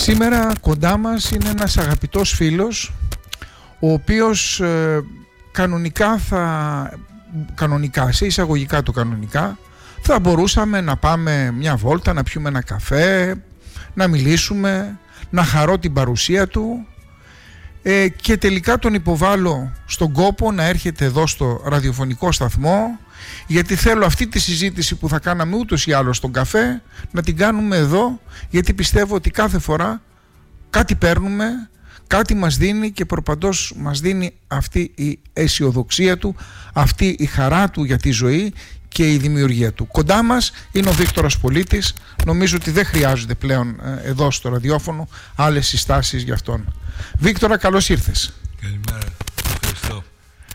Σήμερα κοντά μας είναι ένας αγαπητός φίλος, ο οποίος κανονικά, σε εισαγωγικά το κανονικά, θα μπορούσαμε να πάμε μια βόλτα, να πιούμε ένα καφέ, να μιλήσουμε, να χαρώ την παρουσία του, και τελικά τον υποβάλλω στον κόπο να έρχεται εδώ στο ραδιοφωνικό σταθμό, γιατί θέλω αυτή τη συζήτηση που θα κάναμε ούτως ή άλλως στον καφέ να την κάνουμε εδώ, γιατί πιστεύω ότι κάθε φορά κάτι παίρνουμε, κάτι μας δίνει και προπαντός μας δίνει αυτή η αισιοδοξία του, αυτή η χαρά του για τη ζωή και η δημιουργία του. Κοντά μας είναι ο Βίκτορας Πολίτης. Νομίζω ότι δεν χρειάζονται πλέον εδώ στο ραδιόφωνο άλλες συστάσεις για αυτόν. Βίκτορα, καλώς ήρθες. Καλημέρα, ευχαριστώ.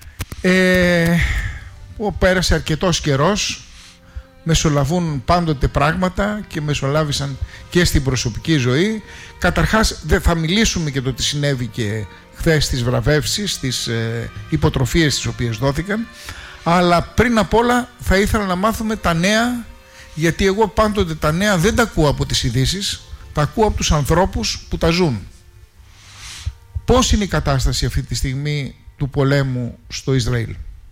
Πέρασε αρκετός καιρός, μεσολαβούν πάντοτε πράγματα και μεσολάβησαν και στην προσωπική ζωή. Καταρχάς δεν θα μιλήσουμε και το τι συνέβη και χθες στις βραβεύσεις, στις υποτροφίες τις οποίες δόθηκαν, αλλά πριν απ' όλα θα ήθελα να μάθουμε τα νέα, γιατί εγώ πάντοτε τα νέα δεν τα ακούω από τις ειδήσεις, τα ακούω από τους ανθρώπους που τα ζουν. Πώς είναι η κατάσταση αυτή τη στιγμή του πολέμου στο Ισραήλ?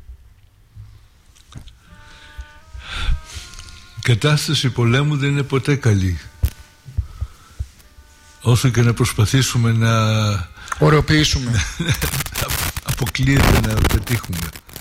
Η κατάσταση πολέμου δεν είναι ποτέ καλή. Όσο και να προσπαθήσουμε να ωρεοποιήσουμε, αποκλείεται να πετύχουμε.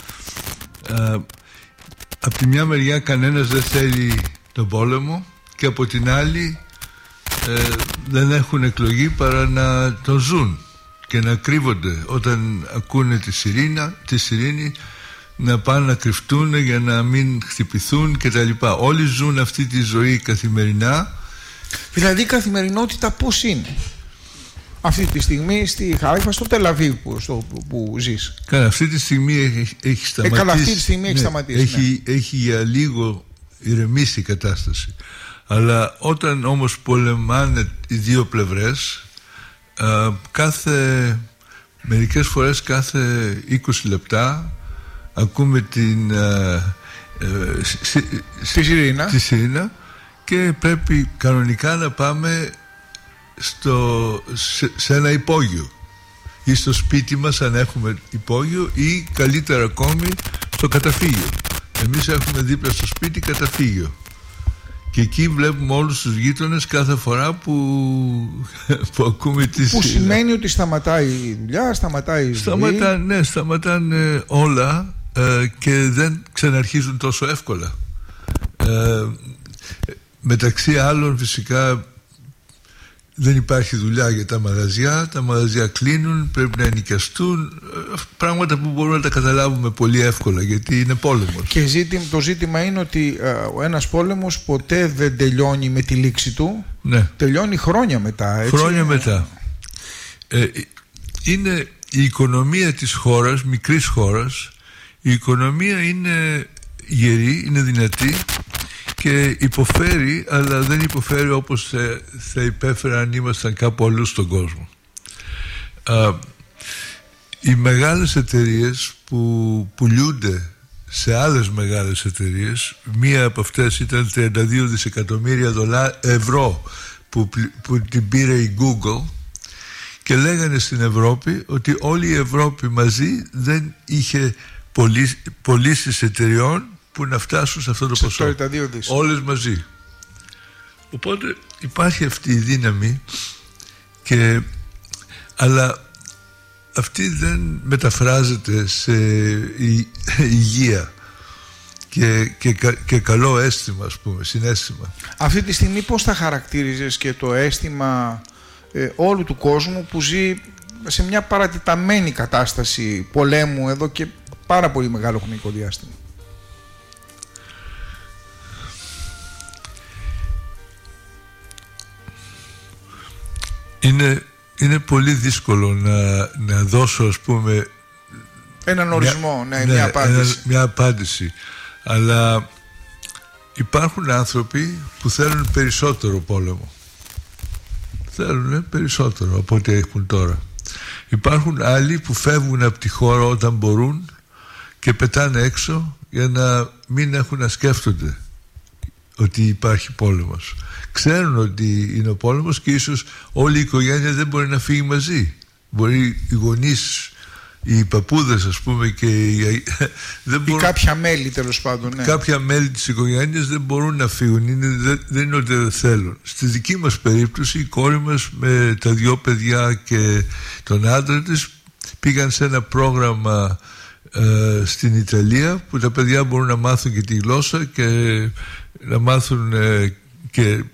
Από τη μια μεριά κανένας δεν θέλει τον πόλεμο και από την άλλη δεν έχουν εκλογή παρά να τον ζουν και να κρύβονται όταν ακούνε τη σιρήνη, να πάνε να κρυφτούν για να μην χτυπηθούν κτλ. Όλοι ζουν αυτή τη ζωή καθημερινά. Δηλαδή η καθημερινότητα πώς είναι αυτή τη στιγμή στη Χάιφα, στο Τελαβίβ που ζεις? Καλά, αυτή τη στιγμή έχει σταματήσει. Καλά, αυτή τη στιγμή έχει σταματήσει. Έχει για λίγο ηρεμήσει η κατάσταση. Αλλά όταν όμως πολεμάνε οι δύο πλευρές, μερικές φορές κάθε 20 λεπτά ακούμε τη σιρήνα και πρέπει κανονικά να πάμε σε ένα υπόγειο ή στο σπίτι μας αν έχουμε υπόγειο, ή καλύτερα ακόμη στο καταφύγιο. Εμείς έχουμε δίπλα στο σπίτι καταφύγιο και εκεί βλέπουμε όλους τους γείτονες κάθε φορά που ακούμε τη σιρήνα. Που σημαίνει ότι σταματάει η δουλειά, σταματάει η ζωή. Σταματάνε όλα και δεν ξαναρχίζουν τόσο εύκολα. Μεταξύ άλλων φυσικά δεν υπάρχει δουλειά για τα μαγαζιά κλείνουν, πρέπει να ενοικιαστούν, πράγματα που μπορούμε να τα καταλάβουμε πολύ εύκολα γιατί είναι πόλεμος. Και το ζήτημα είναι ότι ο ένας πόλεμος ποτέ δεν τελειώνει με τη λήξη του, ναι. Τελειώνει χρόνια μετά, έτσι. Χρόνια μετά. Είναι η οικονομία της χώρας, μικρής χώρας, η οικονομία είναι γερή, είναι δυνατή και υποφέρει, αλλά δεν υποφέρει όπως θα υπέφερε αν ήμασταν κάπου αλλού στον κόσμο. Οι μεγάλες εταιρείες που πουλούνται σε άλλες μεγάλες εταιρείες, μία από αυτές ήταν 32 δισεκατομμύρια ευρώ που την πήρε η Google, και λέγανε στην Ευρώπη ότι όλη η Ευρώπη μαζί δεν είχε πωλήσεις εταιρεών που να φτάσουν σε αυτό το ποσό. Όλες μαζί. Οπότε υπάρχει αυτή η δύναμη αλλά αυτή δεν μεταφράζεται σε υγεία και καλό αίσθημα, ας πούμε, συναίσθημα. Αυτή τη στιγμή πώς θα χαρακτήριζες και το αίσθημα όλου του κόσμου που ζει σε μια παρατεταμένη κατάσταση πολέμου εδώ και πάρα πολύ μεγάλο χρονικό διάστημα? Είναι πολύ δύσκολο να δώσω, ας πούμε, έναν ορισμό, μια απάντηση. Αλλά υπάρχουν άνθρωποι που θέλουν περισσότερο πόλεμο. Θέλουν περισσότερο από ό,τι έχουν τώρα. Υπάρχουν άλλοι που φεύγουν από τη χώρα όταν μπορούν και πετάνε έξω για να μην έχουν να σκέφτονται ότι υπάρχει πόλεμος. ξέρουν ότι είναι ο πόλεμος και ίσως όλη η οικογένεια δεν μπορεί να φύγει μαζί. Μπορεί οι γονείς, οι παππούδες ας πούμε και δεν μπορούν, ή κάποια μέλη τέλος πάντων, ναι. Κάποια μέλη της οικογένειας δεν μπορούν να φύγουν, δεν είναι ότι δεν θέλουν. Στη δική μας περίπτωση η κόρη μας με τα 2 παιδιά και τον άντρα της πήγαν σε ένα πρόγραμμα στην Ιταλία που τα παιδιά μπορούν να μάθουν και τη γλώσσα και να μάθουν και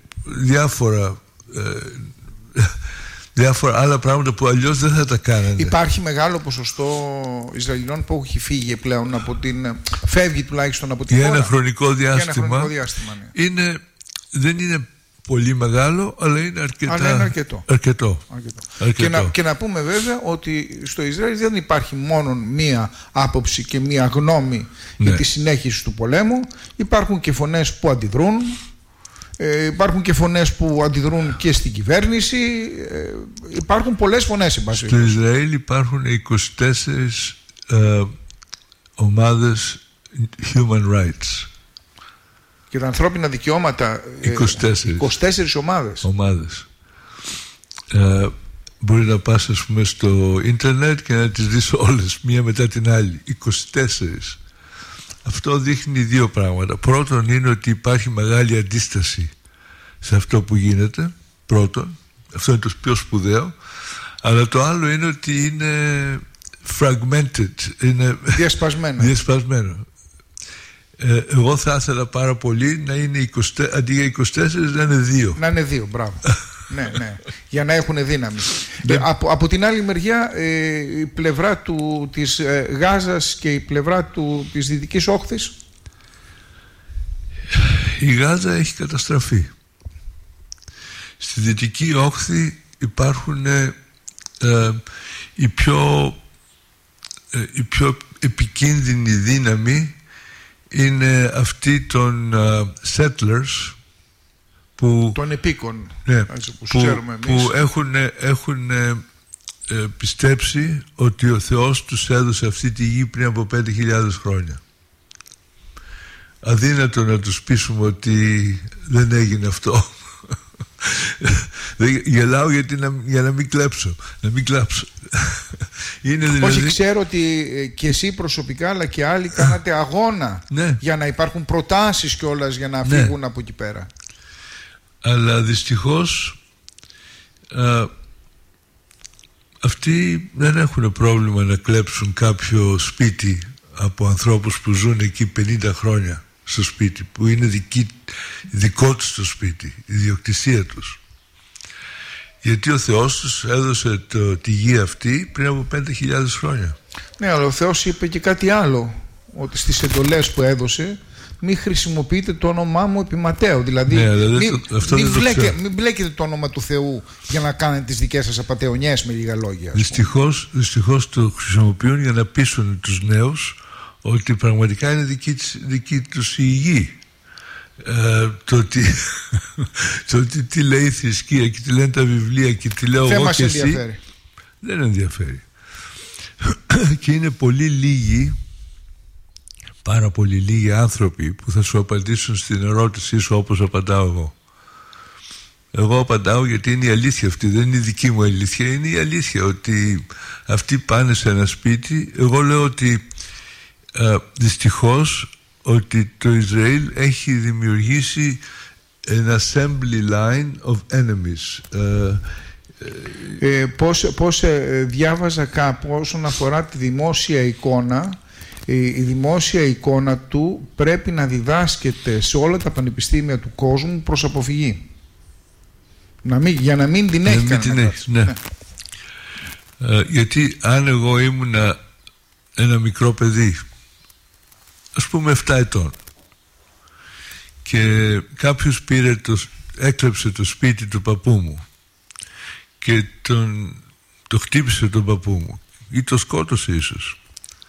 διάφορα άλλα πράγματα που αλλιώς δεν θα τα κάνανε. Υπάρχει μεγάλο ποσοστό Ισραηλινών που έχει φύγει πλέον από φεύγει τουλάχιστον από την χώρα. Για ένα χρονικό διάστημα, ναι. Δεν είναι πολύ μεγάλο, αλλά είναι αρκετό. Και να πούμε βέβαια ότι στο Ισραήλ δεν υπάρχει μόνο μία άποψη και μία γνώμη για τη συνέχιση του πολέμου. Υπάρχουν και φωνές που αντιδρούν. Υπάρχουν και φωνές που αντιδρούν και στην κυβέρνηση. Υπάρχουν πολλές φωνές. Στο Ισραήλ υπάρχουν 24 ομάδες human rights. Και τα ανθρώπινα δικαιώματα 24 ομάδες. Μπορεί να πας ας πούμε στο ίντερνετ και να τις δεις όλες μία μετά την άλλη. 24. Αυτό δείχνει 2 πράγματα. Πρώτον είναι ότι υπάρχει μεγάλη αντίσταση σε αυτό που γίνεται. Πρώτον, αυτό είναι το πιο σπουδαίο. Αλλά το άλλο είναι ότι είναι fragmented, είναι διασπασμένο. Εγώ θα ήθελα πάρα πολύ να είναι 24, αντί για 24 να είναι 2. Να είναι 2, μπράβο. ναι. Για να έχουν δύναμη. Από την άλλη μεριά, η πλευρά της Γάζας και η πλευρά της Δυτικής Όχθης. Η Γάζα έχει καταστραφεί. Στη Δυτική Όχθη υπάρχουν η πιο επικίνδυνη δύναμη είναι αυτοί των settlers των επίκων, που έχουν πιστέψει ότι ο Θεός τους έδωσε αυτή τη γη πριν από 5.000 χρόνια. Αδύνατο να τους πείσουμε ότι δεν έγινε αυτό. Γελάω για να μην κλέψω. Είναι δηλαδή... Όχι, ξέρω ότι και εσύ προσωπικά αλλά και άλλοι κάνατε αγώνα για να υπάρχουν προτάσεις κιόλας για να φύγουν από εκεί πέρα. Αλλά δυστυχώς αυτοί δεν έχουν πρόβλημα να κλέψουν κάποιο σπίτι από ανθρώπους που ζουν εκεί 50 χρόνια στο σπίτι, που είναι δικό τους το σπίτι, η ιδιοκτησία τους. Γιατί ο Θεός τους έδωσε τη γη αυτή πριν από 5.000 χρόνια. Ναι, αλλά ο Θεός είπε και κάτι άλλο, ότι στις εντολές που έδωσε μην χρησιμοποιείτε το όνομά μου επί Ματέου. Δηλαδή μην μπλέκετε το όνομα του Θεού για να κάνετε τις δικές σας απατεωνιές, με λίγα λόγια. Δυστυχώς το χρησιμοποιούν για να πείσουν τους νέους ότι πραγματικά είναι δική τους η γη. Το ότι τι λέει η θρησκεία και τι λένε τα βιβλία και τι λέω εγώ και εσύ δεν ενδιαφέρει. Και είναι πάρα πολύ λίγοι άνθρωποι που θα σου απαντήσουν στην ερώτησή σου όπως απαντάω εγώ. Εγώ απαντάω γιατί είναι η αλήθεια αυτή, δεν είναι η δική μου αλήθεια, είναι η αλήθεια ότι αυτοί πάνε σε ένα σπίτι. Εγώ λέω ότι δυστυχώς ότι το Ισραήλ έχει δημιουργήσει an assembly line of enemies. Πώς διάβαζα κάπου όσον αφορά τη δημόσια εικόνα, η δημόσια εικόνα του πρέπει να διδάσκεται σε όλα τα πανεπιστήμια του κόσμου προς αποφυγή, για να μην την έχει κανένας. Γιατί αν εγώ ήμουνα ένα μικρό παιδί, ας πούμε 7 ετών, και κάποιος έκλεψε το σπίτι του παππού μου και το χτύπησε τον παππού μου ή το σκότωσε ίσως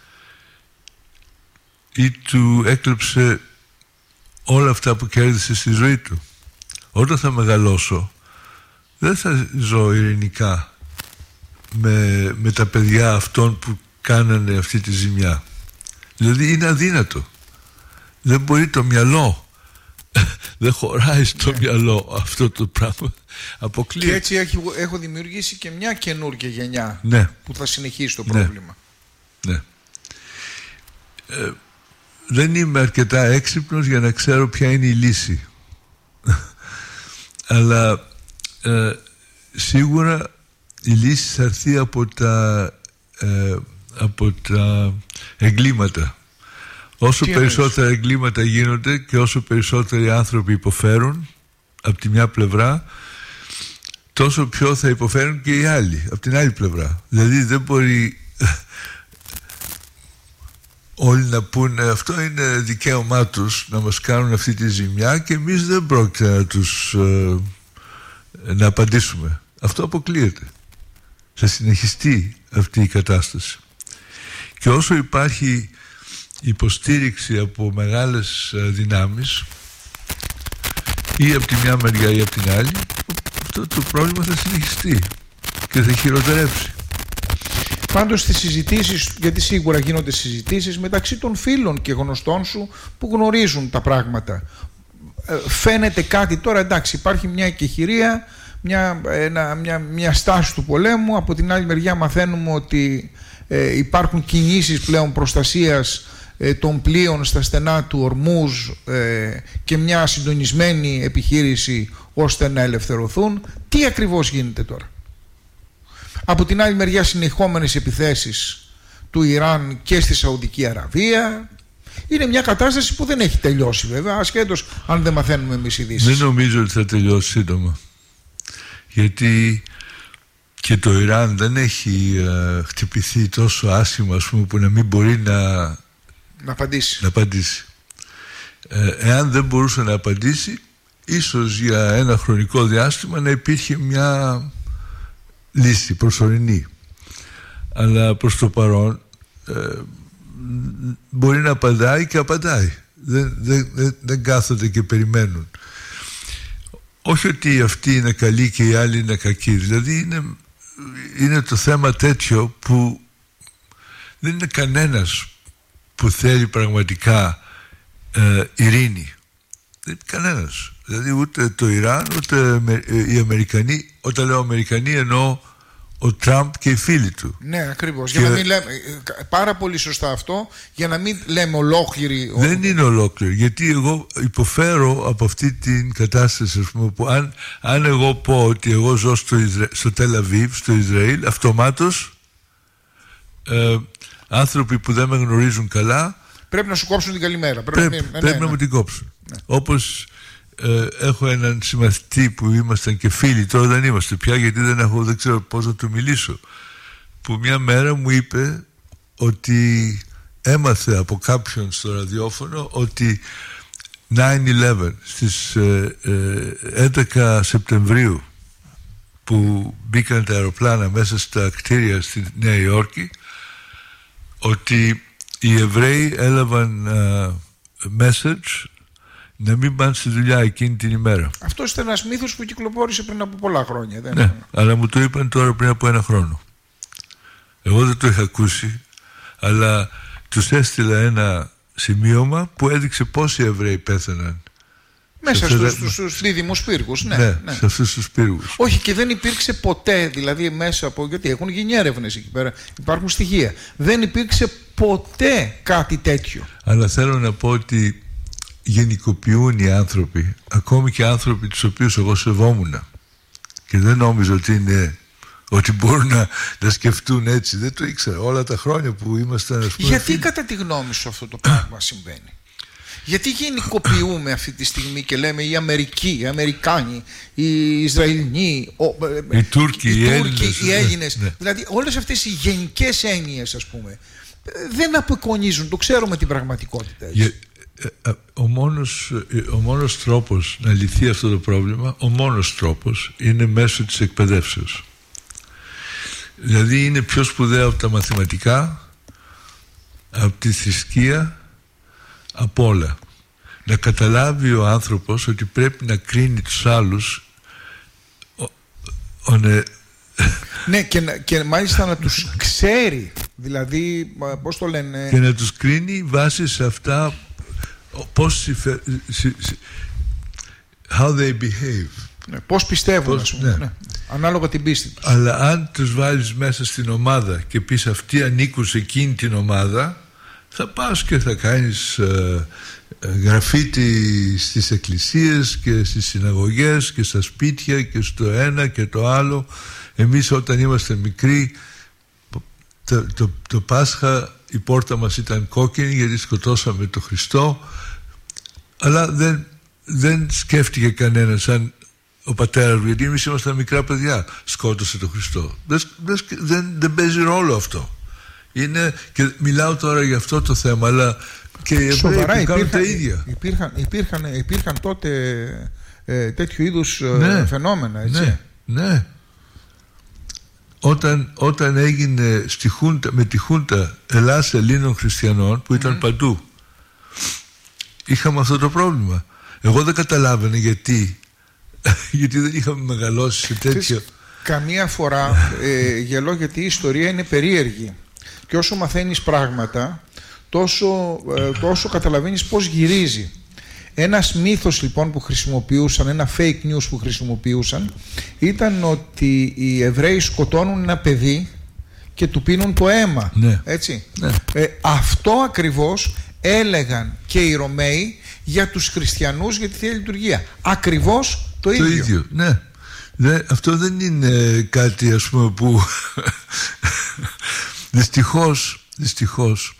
ή του έκλεψε όλα αυτά που κέρδισε στη ζωή του, όταν θα μεγαλώσω δεν θα ζω ειρηνικά με τα παιδιά αυτών που κάνανε αυτή τη ζημιά. Δηλαδή είναι αδύνατο. Δεν μπορεί το μυαλό δεν χωράει στο μυαλό αυτό το πράγμα. Αποκλείεται. Και έτσι έχω δημιουργήσει και μια καινούργια γενιά που θα συνεχίσει το πρόβλημα. Ναι. Δεν είμαι αρκετά έξυπνος για να ξέρω ποια είναι η λύση. Αλλά σίγουρα η λύση θα έρθει από τα εγκλήματα. Όσο περισσότερα εγκλήματα γίνονται και όσο περισσότεροι άνθρωποι υποφέρουν από τη μια πλευρά, τόσο πιο θα υποφέρουν και οι άλλοι από την άλλη πλευρά. Δηλαδή δεν μπορεί όλοι να πούνε αυτό είναι δικαίωμά τους να μας κάνουν αυτή τη ζημιά και εμείς δεν πρόκειται να τους να απαντήσουμε. Αυτό αποκλείεται. Θα συνεχιστεί αυτή η κατάσταση. Και όσο υπάρχει υποστήριξη από μεγάλες δυνάμεις ή από τη μια μεριά ή από την άλλη, αυτό το πρόβλημα θα συνεχιστεί και θα χειροτερεύσει. Πάντως στις συζητήσεις, γιατί σίγουρα γίνονται συζητήσεις μεταξύ των φίλων και γνωστών σου που γνωρίζουν τα πράγματα, φαίνεται κάτι τώρα, εντάξει, υπάρχει μια εκεχηρία, μια στάση του πολέμου, από την άλλη μεριά μαθαίνουμε ότι υπάρχουν κινήσεις πλέον προστασίας των πλοίων στα στενά του Ορμούζ και μια συντονισμένη επιχείρηση ώστε να ελευθερωθούν. Τι ακριβώς γίνεται τώρα? Από την άλλη μεριά συνεχόμενες επιθέσεις του Ιράν και στη Σαουδική Αραβία. Είναι μια κατάσταση που δεν έχει τελειώσει βέβαια, ασχέτως αν δεν μαθαίνουμε εμείς ειδήσεις. Δεν νομίζω ότι θα τελειώσει σύντομα, γιατί και το Ιράν δεν έχει χτυπηθεί τόσο άσχημα, ας πούμε, που να μην μπορεί να απαντήσει. Εάν δεν μπορούσε να απαντήσει, ίσως για ένα χρονικό διάστημα να υπήρχε μια λύση προσωρινή. Αλλά προς το παρόν μπορεί να απαντάει και απαντάει. Δεν κάθονται και περιμένουν. Όχι ότι αυτοί είναι καλοί και οι άλλοι είναι κακοί. Δηλαδή είναι το θέμα τέτοιο που δεν είναι κανένας που θέλει πραγματικά ειρήνη. Δεν είναι κανένας. Δηλαδή ούτε το Ιράν ούτε οι Αμερικανοί. Όταν λέω Αμερικανοί εννοώ ο Τραμπ και οι φίλοι του. Ναι, ακριβώς. Για να μην λέμε, πάρα πολύ σωστά αυτό, για να μην λέμε ολόκληρη. Δεν είναι ολόκληρη, γιατί εγώ υποφέρω από αυτή την κατάσταση, ας πούμε, που αν εγώ πω ότι εγώ ζω στο Τελ Αβίβ, στο Ισραήλ, αυτομάτως άνθρωποι που δεν με γνωρίζουν καλά πρέπει να σου κόψουν την καλημέρα. Πρέπει να μου την κόψουν. Ναι. Όπως έχω έναν συμμαθητή που ήμασταν και φίλοι, τώρα δεν είμαστε πια γιατί δεν ξέρω πώς να του μιλήσω, που μια μέρα μου είπε ότι έμαθε από κάποιον στο ραδιόφωνο ότι 9/11 στις 11 Σεπτεμβρίου που μπήκαν τα αεροπλάνα μέσα στα κτίρια στη Νέα Υόρκη, ότι οι Εβραίοι έλαβαν message να μην πάνε στη δουλειά εκείνη την ημέρα. Αυτό ήταν ένας μύθος που κυκλοφόρησε πριν από πολλά χρόνια. Ναι, αλλά μου το είπαν τώρα πριν από 1 χρόνο. Εγώ δεν το είχα ακούσει, αλλά τους έστειλα ένα σημείωμα που έδειξε πόσοι Εβραίοι πέθαναν. Μέσα στους δίδυμους πύργους. Ναι, σε αυτούς τους πύργους. Όχι, και δεν υπήρξε ποτέ, δηλαδή μέσα από, γιατί έχουν γίνει έρευνες εκεί πέρα, υπάρχουν στοιχεία. Δεν υπήρξε ποτέ κάτι τέτοιο. Αλλά θέλω να πω ότι γενικοποιούν οι άνθρωποι, ακόμη και άνθρωποι τους οποίους εγώ σεβόμουν, και δεν νόμιζα ότι μπορούν να σκεφτούν έτσι. Δεν το ήξερα όλα τα χρόνια που ήμασταν, ας πούμε. Γιατί κατά τη γνώμη σου αυτό το πράγμα συμβαίνει? Γιατί γενικοποιούμε αυτή τη στιγμή και λέμε οι Αμερικοί, οι Αμερικάνοι, οι Ισραηλινοί, οι Τούρκοι, οι Έλληνες. Ναι. Δηλαδή όλες αυτές οι γενικές έννοιες, ας πούμε, δεν απεικονίζουν, το ξέρουμε την πραγματικότητα. Ο μόνος τρόπος να λυθεί αυτό το πρόβλημα, ο μόνος τρόπος είναι μέσω της εκπαιδεύσεως. Δηλαδή είναι πιο σπουδαίο από τα μαθηματικά, από τη θρησκεία, από όλα. Να καταλάβει ο άνθρωπος ότι πρέπει να κρίνει τους άλλους ναι, και μάλιστα να τους ξέρει. Δηλαδή, πώς το λένε, και να τους κρίνει βάσει σε αυτά πώς how they behave. Ναι, πώς πιστεύουν, ας πούμε, ναι. Ανάλογα την πίστη τους. Αλλά αν τους βάλεις μέσα στην ομάδα και πεις αυτοί ανήκουν σε εκείνη την ομάδα, θα πας και θα κάνεις γραφίτι στις εκκλησίες και στις συναγωγές και στα σπίτια και στο ένα και το άλλο. Εμείς όταν είμαστε μικροί, το Πάσχα η πόρτα μας ήταν κόκκινη γιατί σκοτώσαμε τον Χριστό, αλλά δεν σκέφτηκε κανένας σαν ο πατέρας μου, γιατί εμείς ήμασταν μικρά παιδιά, σκότωσε τον Χριστό. Δεν παίζει ρόλο αυτό. Είναι, και μιλάω τώρα για αυτό το θέμα, αλλά και οι Εβραίοι που κάνουν τα ίδια. Υπήρχαν τότε τέτοιου είδους φαινόμενα, έτσι. Ναι. Όταν έγινε με τη Χούντα Ελλάς Ελλήνων Χριστιανών που ήταν παντού, είχαμε αυτό το πρόβλημα. Εγώ δεν καταλάβαινε γιατί δεν είχαμε μεγαλώσει σε τέτοιο. Καμία φορά γελώ, γιατί η ιστορία είναι περίεργη και όσο μαθαίνεις πράγματα τόσο καταλαβαίνεις πώς γυρίζει. Ένας μύθος λοιπόν που χρησιμοποιούσαν, ένα fake news που χρησιμοποιούσαν, ήταν ότι οι Εβραίοι σκοτώνουν ένα παιδί και του πίνουν το αίμα. Ναι. Έτσι. Ναι. Αυτό ακριβώς έλεγαν και οι Ρωμαίοι για τους χριστιανούς για τη Θεία Λειτουργία. Ακριβώς το ίδιο. Ναι. Αυτό δεν είναι κάτι, ας πούμε, που δυστυχώς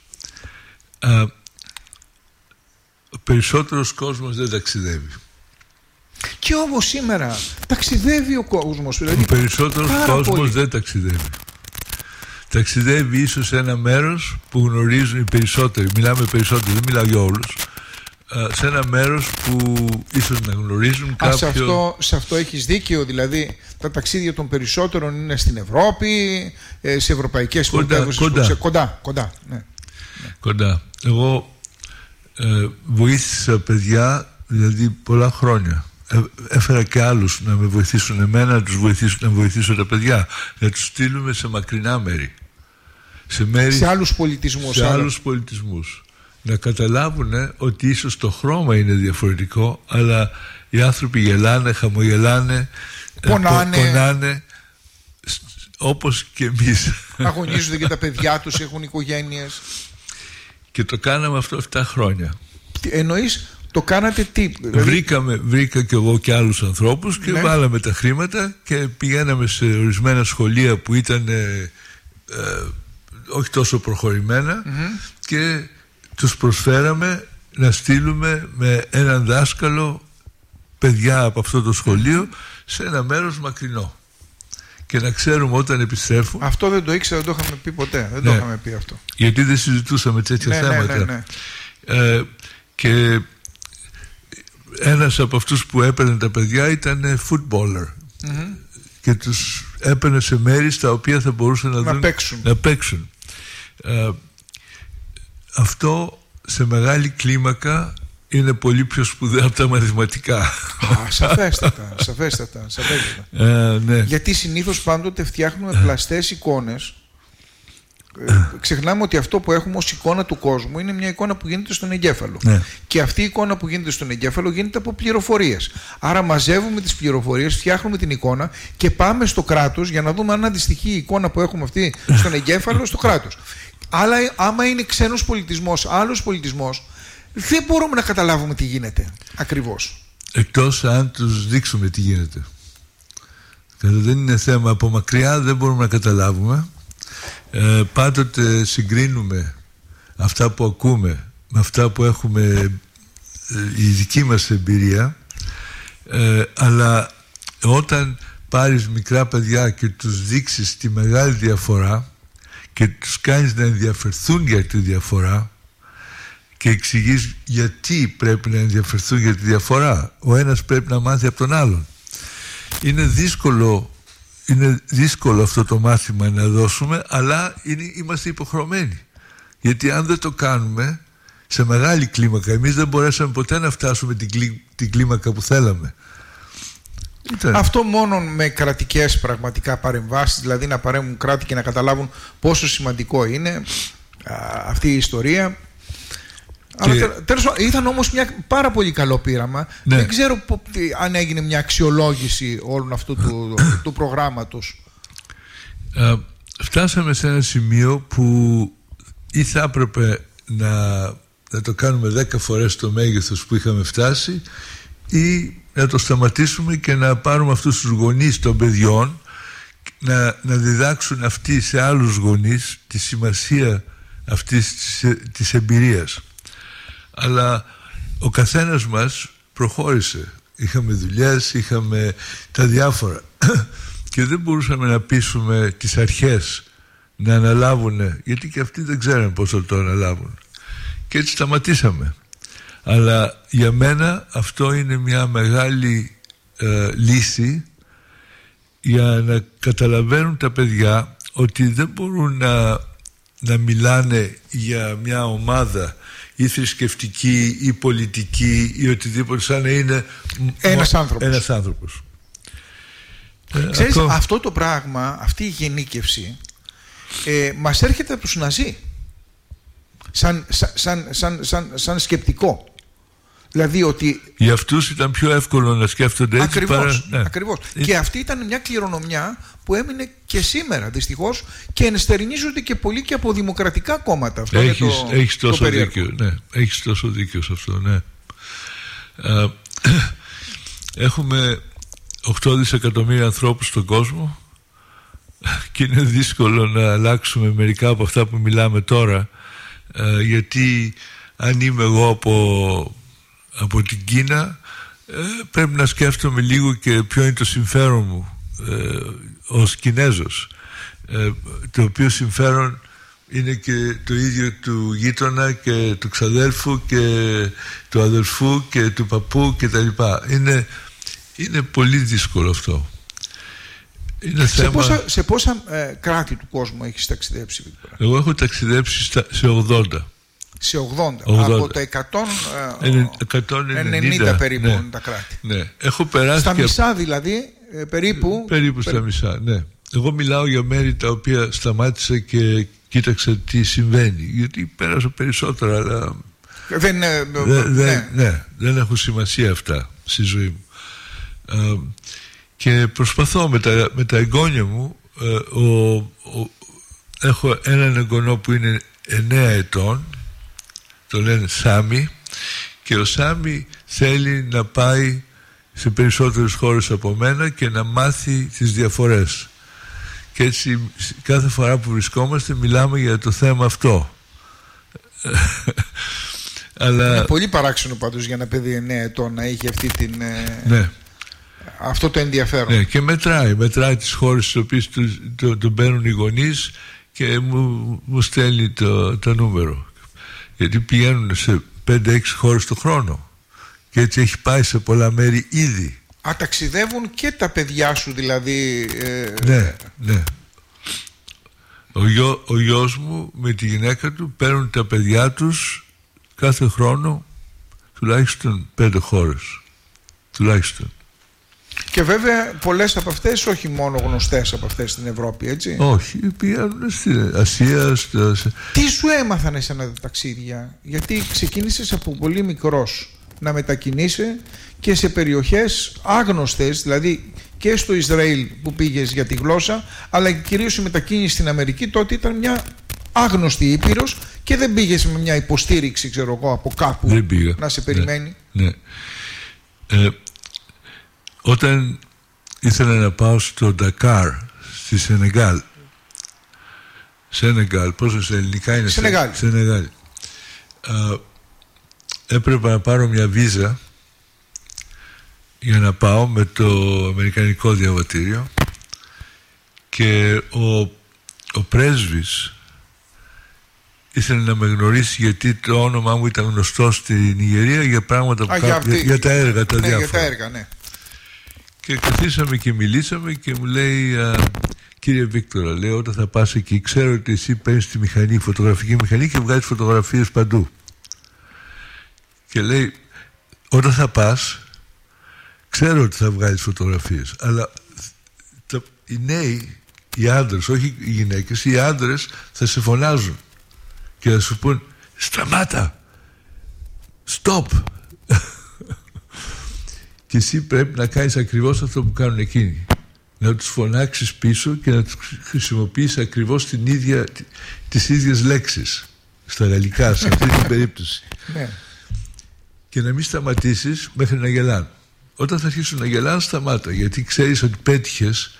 ο περισσότερος κόσμος δεν ταξιδεύει. Και όμως σήμερα ταξιδεύει ο κόσμος. Δηλαδή, ο περισσότερος κόσμος δεν ταξιδεύει. Ταξιδεύει ίσως σε ένα μέρος που γνωρίζουν οι περισσότεροι. Μιλάμε περισσότεροι, δεν μιλάω για όλους. Σε ένα μέρος που ίσως να γνωρίζουν κάποιο. Σε αυτό έχεις δίκιο. Δηλαδή τα ταξίδια των περισσότερων είναι στην Ευρώπη, σε ευρωπαϊκές πρωτεύουσες. Κοντά. Ναι. Κοντά. Εγώ βοήθησα παιδιά δηλαδή πολλά χρόνια. Έφερα και άλλους να με βοηθήσουν εμένα, να βοηθήσω τα παιδιά, να τους στείλουμε σε μακρινά μέρη. Σε άλλους πολιτισμούς. Να καταλάβουν ότι ίσως το χρώμα είναι διαφορετικό, αλλά οι άνθρωποι γελάνε, χαμογελάνε, πονάνε όπως και εμείς. Αγωνίζονται και τα παιδιά τους, έχουν οικογένειες. Και το κάναμε αυτό 7 χρόνια. Εννοείς, το κάνατε τι? Βρήκα και εγώ και άλλους ανθρώπους και βάλαμε τα χρήματα και πηγαίναμε σε ορισμένα σχολεία που ήταν όχι τόσο προχωρημένα και τους προσφέραμε να στείλουμε με έναν δάσκαλο παιδιά από αυτό το σχολείο σε ένα μέρος μακρινό και να ξέρουμε όταν επιστρέφουν. Αυτό δεν το ήξερα, δεν το είχαμε πει ποτέ. Δεν το είχαμε πει αυτό. Γιατί δεν συζητούσαμε τέτοια θέματα. Και ένας από αυτούς που έπαιρνε τα παιδιά ήταν footballer και τους έπαιρνε σε μέρη στα οποία θα μπορούσαν να παίξουν. Αυτό σε μεγάλη κλίμακα είναι πολύ πιο σπουδαίο από τα μαθηματικά. Σαφέστατα. Ναι. Γιατί συνήθως πάντοτε φτιάχνουμε πλαστές εικόνες. Ξεχνάμε ότι αυτό που έχουμε ως εικόνα του κόσμου είναι μια εικόνα που γίνεται στον εγκέφαλο. Και αυτή η εικόνα που γίνεται στον εγκέφαλο γίνεται από πληροφορίες. Άρα μαζεύουμε τις πληροφορίες, φτιάχνουμε την εικόνα και πάμε στο κράτος για να δούμε αν αντιστοιχεί η εικόνα που έχουμε αυτή στον εγκέφαλο στο κράτος. Αλλά άμα είναι ξένος πολιτισμός, άλλος πολιτισμός, δεν μπορούμε να καταλάβουμε τι γίνεται ακριβώς. Εκτός αν τους δείξουμε τι γίνεται. Δεν είναι θέμα από μακριά, δεν μπορούμε να καταλάβουμε. Πάντοτε συγκρίνουμε αυτά που ακούμε με αυτά που έχουμε η δική μας εμπειρία, αλλά όταν πάρεις μικρά παιδιά και τους δείξεις τη μεγάλη διαφορά και τους κάνεις να ενδιαφερθούν για τη διαφορά και εξηγείς γιατί πρέπει να ενδιαφερθούν για τη διαφορά, ο ένας πρέπει να μάθει από τον άλλον. Είναι δύσκολο αυτό το μάθημα να δώσουμε, αλλά είμαστε υποχρεωμένοι, γιατί αν δεν το κάνουμε σε μεγάλη κλίμακα, εμείς δεν μπορέσαμε ποτέ να φτάσουμε την κλίμακα που θέλαμε. Αυτό μόνο με κρατικές πραγματικά παρεμβάσεις, δηλαδή να παρέμβουν κράτη και να καταλάβουν πόσο σημαντικό είναι αυτή η ιστορία, Αλλά τέλος πάντων, ήταν όμως μια πάρα πολύ καλό πείραμα. Ναι. Δεν ξέρω αν έγινε μια αξιολόγηση όλων αυτού του προγράμματος. Φτάσαμε σε ένα σημείο που ή θα έπρεπε να το κάνουμε 10 φορές το μέγεθος που είχαμε φτάσει, ή να το σταματήσουμε και να πάρουμε αυτούς τους γονείς των παιδιών να διδάξουν αυτοί σε άλλους γονείς τη σημασία αυτής της εμπειρίας. Αλλά ο καθένας μας προχώρησε. Είχαμε δουλειές, είχαμε τα διάφορα και δεν μπορούσαμε να πείσουμε τις αρχές να αναλάβουν, γιατί και αυτοί δεν ξέρουν πώς θα το αναλάβουν, και έτσι σταματήσαμε. Αλλά για μένα αυτό είναι μια μεγάλη λύση για να καταλαβαίνουν τα παιδιά ότι δεν μπορούν να μιλάνε για μια ομάδα ή θρησκευτική ή πολιτική ή οτιδήποτε, σαν να είναι ένας άνθρωπος. Ξέρεις, αυτό το πράγμα, αυτή η γενίκευση μας έρχεται από τους Ναζί σαν σκεπτικό. Δηλαδή ότι για αυτούς ήταν πιο εύκολο να σκέφτονται έτσι. Ακριβώς. Και αυτή ήταν μια κληρονομιά που έμεινε και σήμερα δυστυχώς, και ενστερνίζονται και πολύ και από δημοκρατικά κόμματα. Αυτό έχεις τόσο δίκιο. Ναι, έχεις τόσο δίκιο σε αυτό. Ναι. Έχουμε 8 δισεκατομμύρια ανθρώπους στον κόσμο και είναι δύσκολο να αλλάξουμε μερικά από αυτά που μιλάμε τώρα, γιατί αν είμαι εγώ από την Κίνα, πρέπει να σκέφτομαι λίγο και ποιο είναι το συμφέρον μου ως Κινέζος, το οποίο συμφέρον είναι και το ίδιο του γείτονα και του ξαδέλφου και του αδελφού και του παππού και τα λοιπά. Είναι πολύ δύσκολο αυτό. Είναι σε πόσα κράτη του κόσμου έχεις ταξιδέψει, Βίκτορα? Εγώ έχω ταξιδέψει σε 80. Σε 80. Από τα 190 περίπου, ναι, τα κράτη. Ναι. Έχω περάσει στα μισά δηλαδή, περίπου στα μισά, ναι. Εγώ μιλάω για μέρη τα οποία σταμάτησα και κοίταξα τι συμβαίνει, γιατί πέρασα περισσότερα, αλλά δεν έχουν σημασία αυτά στη ζωή μου. Και προσπαθώ με τα εγγόνια μου. Έχω έναν εγγονό που είναι 9 ετών, το λένε Σάμι, και ο Σάμι θέλει να πάει σε περισσότερες χώρες από μένα και να μάθει τις διαφορές, και έτσι κάθε φορά που βρισκόμαστε μιλάμε για το θέμα αυτό. Αλλά είναι πολύ παράξενο πάντως για ένα παιδί 9 ετών να έχει αυτή την... Ναι. Αυτό το ενδιαφέρον. Ναι, και μετράει τις χώρες στις οποίες τον παίρνουν οι γονείς και μου στέλνει το νούμερο, γιατί πηγαίνουν σε 5-6 χώρες το χρόνο και έτσι έχει πάει σε πολλά μέρη ήδη. Ταξιδεύουν και τα παιδιά σου δηλαδή? Ναι. Ο γιος μου με τη γυναίκα του παίρνουν τα παιδιά τους κάθε χρόνο τουλάχιστον 5 χώρες τουλάχιστον. Και βέβαια πολλές από αυτές, όχι μόνο γνωστές από αυτές στην Ευρώπη, έτσι. Όχι, πηγαίνουν στην Ασία. Τι σου έμαθαν εσένα τα ταξίδια? Γιατί ξεκίνησες από πολύ μικρός να μετακινείσαι και σε περιοχές άγνωστες, δηλαδή και στο Ισραήλ που πήγες για τη γλώσσα, αλλά κυρίως η μετακίνηση στην Αμερική τότε ήταν μια άγνωστη ήπειρος και δεν πήγες με μια υποστήριξη, ξέρω εγώ, από κάπου να σε περιμένει. Ναι. Όταν ήθελα να πάω στο Ντακάρ στη Σενεγάλ, πώς είναι σε ελληνικά? Είναι Σενεγάλ. Έπρεπε να πάρω μια βίζα για να πάω με το αμερικανικό διαβατήριο, και ο πρέσβης ήθελε να με γνωρίσει γιατί το όνομά μου ήταν γνωστό στην Ιγερία για πράγματα για τα έργα τα διάφορα. Για τα έργα, ναι. Και καθίσαμε και μιλήσαμε και μου λέει, κύριε Βίκτορα, λέει, όταν θα πας εκεί, ξέρω ότι εσύ παίρνεις τη μηχανή, φωτογραφική μηχανή, και βγάζεις φωτογραφίες παντού. Και λέει, όταν θα πας, ξέρω ότι θα βγάλεις φωτογραφίες, αλλά οι νέοι, οι άντρες, όχι οι γυναίκες, οι άντρες θα σε φωνάζουν και θα σου πούν, σταμάτα, Stop. Και εσύ πρέπει να κάνεις ακριβώς αυτό που κάνουν εκείνοι. Να τους φωνάξεις πίσω και να τους χρησιμοποιείς ακριβώς τις ίδιες λέξεις στα γαλλικά, σε αυτή την περίπτωση. Και να μην σταματήσεις μέχρι να γελάνε. Όταν θα αρχίσουν να γελάνε, σταμάτα, γιατί ξέρεις ότι πέτυχες.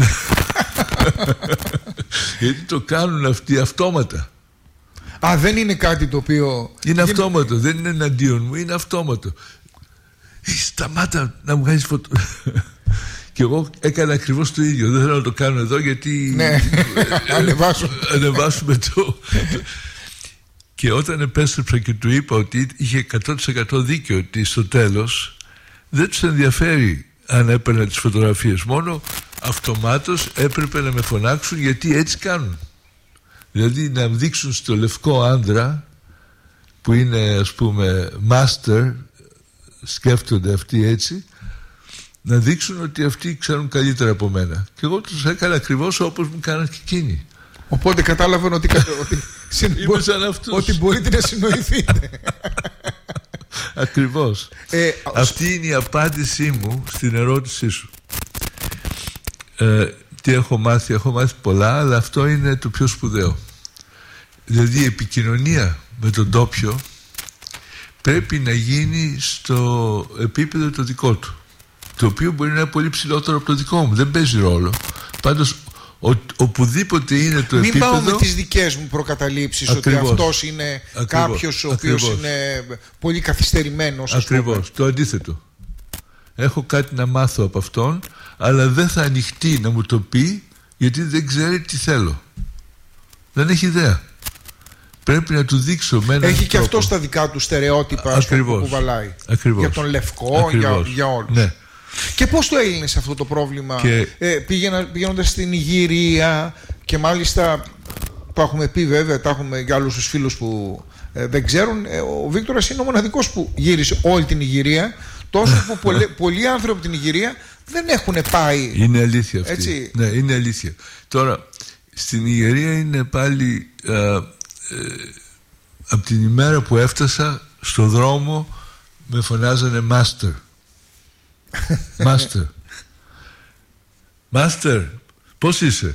Γιατί το κάνουν αυτοί αυτόματα. Δεν είναι κάτι το οποίο... Είναι αυτόματο, δεν είναι εναντίον μου, είναι αυτόματο. Σταμάτα να μου βγάζεις φωτο... Και εγώ έκανα ακριβώς το ίδιο. Δεν θέλω να το κάνω εδώ γιατί... Ναι, ανεβάσουμε το... Και όταν επέστρεψα και του είπα ότι είχε 100% δίκιο, ότι στο τέλος δεν τους ενδιαφέρει αν έπαιρνα τις φωτογραφίες, μόνο αυτομάτως έπρεπε να με φωνάξουν γιατί έτσι κάνουν. Δηλαδή να δείξουν στο λευκό άντρα που είναι, ας πούμε, master, σκέφτονται αυτοί έτσι, να δείξουν ότι αυτοί ξέρουν καλύτερα από μένα. Και εγώ τους έκανα ακριβώς όπως μου κάναν και εκείνοι. Οπότε κατάλαβαν ότι μπορείτε να συνοηθείτε. Ακριβώς. Αυτή είναι η απάντησή μου στην ερώτησή σου. Τι έχω μάθει? Έχω μάθει πολλά, αλλά αυτό είναι το πιο σπουδαίο. Δηλαδή η επικοινωνία με τον ντόπιο πρέπει να γίνει στο επίπεδο το δικό του, το οποίο μπορεί να είναι πολύ ψηλότερο από το δικό μου. Δεν παίζει ρόλο. Πάντως οπουδήποτε είναι το επίπεδο... Μην πάω με τις δικές μου προκαταλήψεις. Ακριβώς. Ότι αυτός είναι κάποιος ο οποίος είναι πολύ καθυστερημένος. Ακριβώς, το αντίθετο. Έχω κάτι να μάθω από αυτόν, αλλά δεν θα ανοιχτεί να μου το πει, γιατί δεν ξέρει τι θέλω. Δεν έχει ιδέα. Πρέπει να του δείξω με έναν Έχει τρόπο. Και αυτό στα δικά του στερεότυπα που κουβαλάει. Ακριβώς. Για τον λευκό, για όλους. Ναι. Και πώς το έλυνες αυτό το πρόβλημα? Πηγαίνοντας στην Ιγυρία, και μάλιστα το έχουμε πει βέβαια, τα έχουμε για άλλους τους φίλους που δεν ξέρουν, ο Βίκτορας είναι ο μοναδικός που γύρισε όλη την Ιγυρία, τόσο που πολλοί άνθρωποι από την Ιγυρία δεν έχουν πάει. Είναι αλήθεια αυτή. Έτσι. Ναι, είναι αλήθεια. Τώρα, στην Ιγυρία είναι πάλι από την ημέρα που έφτασα στο δρόμο με φωνάζανε Master. Master. Master, πώς είσαι?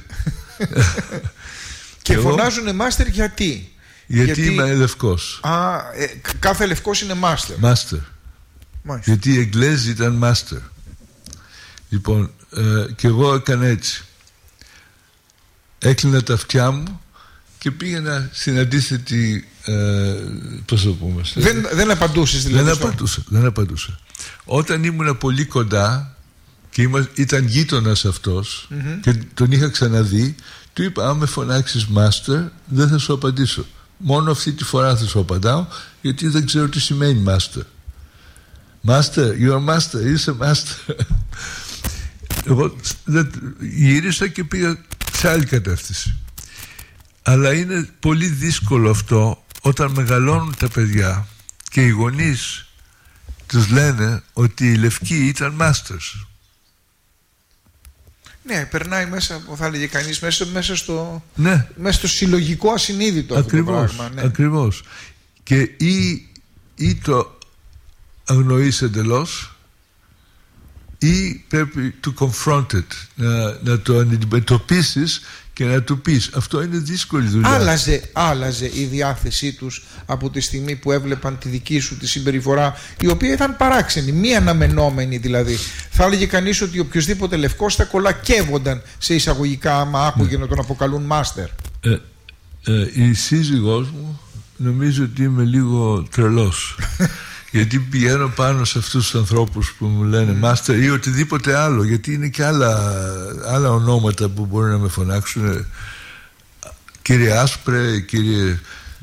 Και φωνάζουνε Master γιατί? Γιατί είμαι λευκός. Κάθε λευκός είναι Master. Master. Γιατί οι Εγγλέζοι ήταν Master. Λοιπόν, και εγώ έκανα έτσι. Έκλεινα τα αυτιά μου και πήγαινα στην αντίθετη, πώς το πούμε. Δεν απαντούσες δηλαδή? Δεν απαντούσα. Όταν ήμουν πολύ κοντά και ήταν γείτονας αυτός, και τον είχα ξαναδεί, του είπα: αν με φωνάξεις Master δεν θα σου απαντήσω. Μόνο αυτή τη φορά θα σου απαντάω, γιατί δεν ξέρω τι σημαίνει Master. Master, you're Master, είσαι Master. Εγώ γύρισα και πήγα σε άλλη κατεύθυνση. Αλλά είναι πολύ δύσκολο αυτό όταν μεγαλώνουν τα παιδιά και οι γονείς τους λένε ότι οι λευκοί ήταν masters. Ναι, περνάει μέσα, θα έλεγε κανείς, μέσα στο συλλογικό ασυνείδητο. Ακριβώς, αυτό το πράγμα. Ναι. Ακριβώς. Και ή το αγνοείς εντελώς, ή πρέπει to confront it, να το αντιμετωπίσεις και να του πεις. Αυτό είναι δύσκολη δουλειά. Άλλαζε η διάθεσή τους από τη στιγμή που έβλεπαν τη δική σου τη συμπεριφορά, η οποία ήταν παράξενη, μη αναμενόμενη δηλαδή. Θα έλεγε κανείς ότι οποιοδήποτε λευκός θα κολακεύονταν σε εισαγωγικά άμα άκουγε να τον αποκαλούν Master. Η σύζυγός μου νομίζω ότι είμαι λίγο τρελός. Γιατί πηγαίνω πάνω σε αυτούς τους ανθρώπους που μου λένε Master ή οτιδήποτε άλλο, γιατί είναι και άλλα ονόματα που μπορεί να με φωνάξουν. Κύριε Άσπρε, κύριε...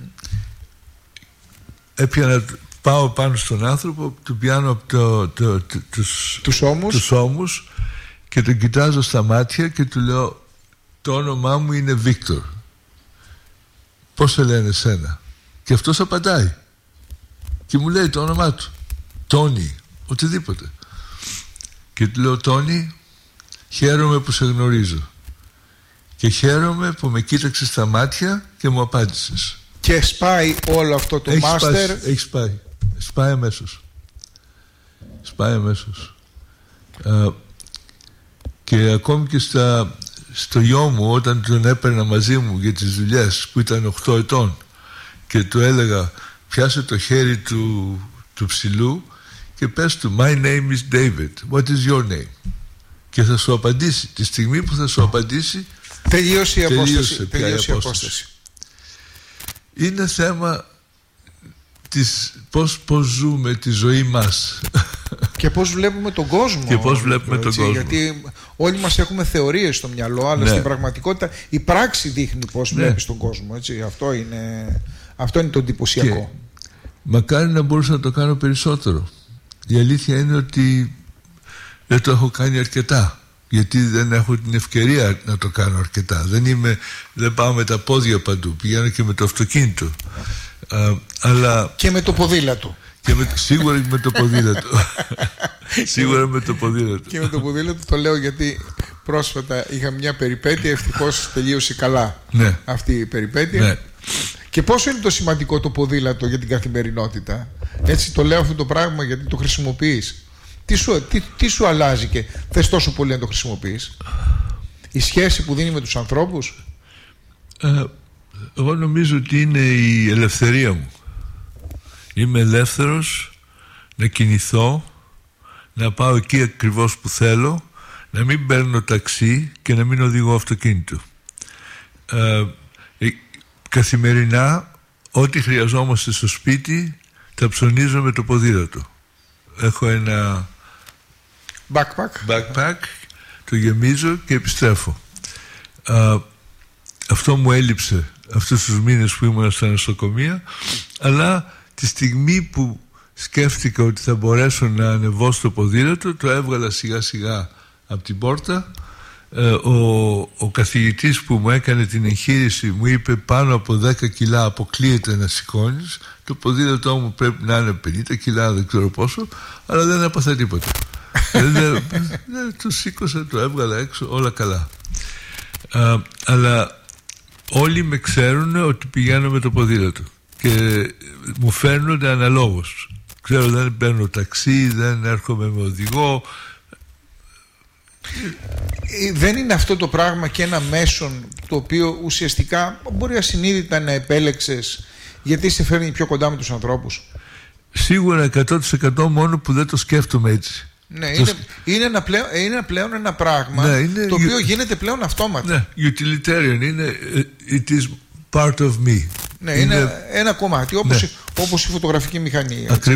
Πάω πάνω στον άνθρωπο, του πιάνω από τους ώμους και τον κοιτάζω στα μάτια και του λέω: το όνομά μου είναι Βίκτορ. Πώς σε λένε εσένα? Και αυτός απαντάει και μου λέει το όνομά του, Τόνι, οτιδήποτε. Και του λέω: Τόνι, χαίρομαι που σε γνωρίζω και χαίρομαι που με κοίταξες στα μάτια και μου απάντησες. Και σπάει όλο αυτό το Master. Έχει σπάει. σπάει αμέσως. Και ακόμη και στο γιο μου, όταν τον έπαιρνα μαζί μου για τις δουλειές, που ήταν 8 ετών, και του έλεγα πιάσε το χέρι του ψηλού και πες του My name is David, what is your name? Και θα σου απαντήσει. Τη στιγμή που θα σου απαντήσει τελείωσε η απόσταση. Είναι θέμα της πώς ζούμε τη ζωή μας και πώς βλέπουμε τον κόσμο. Γιατί όλοι μας έχουμε θεωρίες στο μυαλό, αλλά στην πραγματικότητα η πράξη δείχνει πώς βλέπεις τον κόσμο, έτσι. Αυτό είναι το εντυπωσιακό. Μακάρι να μπορούσα να το κάνω περισσότερο. Η αλήθεια είναι ότι δεν το έχω κάνει αρκετά, γιατί δεν έχω την ευκαιρία να το κάνω αρκετά. Δεν πάω με τα πόδια παντού, πηγαίνω και με το αυτοκίνητο. Αλλά... Και με το ποδήλατο. Σίγουρα με το ποδήλατο. Σίγουρα με το ποδήλατο. Και με το ποδήλατο το λέω γιατί πρόσφατα είχα μια περιπέτεια, ευτυχώς τελείωσε καλά αυτή η περιπέτεια. Ναι. Και πόσο είναι το σημαντικό το ποδήλατο για την καθημερινότητα? Έτσι το λέω αυτό το πράγμα γιατί το χρησιμοποιείς. Τι σου αλλάζει και θες τόσο πολύ να το χρησιμοποιείς? Η σχέση που δίνει με τους ανθρώπους? Εγώ νομίζω ότι είναι η ελευθερία μου. Είμαι ελεύθερος να κινηθώ, να πάω εκεί ακριβώς που θέλω, να μην παίρνω ταξί και να μην οδηγώ αυτοκίνητο. Καθημερινά ό,τι χρειαζόμαστε στο σπίτι τα ψωνίζω με το ποδήλατο. Έχω ένα backpack, το γεμίζω και επιστρέφω. Αυτό μου έλειψε αυτούς τους μήνες που ήμουν στα νοσοκομεία, αλλά τη στιγμή που σκέφτηκα ότι θα μπορέσω να ανεβώ στο ποδήλατο, το έβγαλα σιγά σιγά από την πόρτα. Ο καθηγητής που μου έκανε την εγχείρηση μου είπε πάνω από 10 κιλά αποκλείεται να σηκώνεις. Το ποδήλατό μου πρέπει να είναι 50 κιλά, δεν ξέρω πόσο, αλλά δεν έπαθα τίποτα. Το σήκωσα, το έβγαλα έξω, όλα καλά. Αλλά όλοι με ξέρουν ότι πηγαίνω με το ποδήλατο και μου φέρνονται αναλόγως. Ξέρω, δεν παίρνω ταξί, δεν έρχομαι με οδηγό. Δεν είναι αυτό το πράγμα και ένα μέσον το οποίο ουσιαστικά μπορεί ασυνείδητα να επέλεξες γιατί σε φέρνει πιο κοντά με τους ανθρώπους? Σίγουρα 100% μόνο που δεν το σκέφτομαι έτσι. Ναι, είναι πλέον ένα πράγμα το οποίο γίνεται πλέον αυτόματα. Ναι, utilitarian είναι, it is part of me. Ναι, είναι ένα κομμάτι όπως η φωτογραφική μηχανή.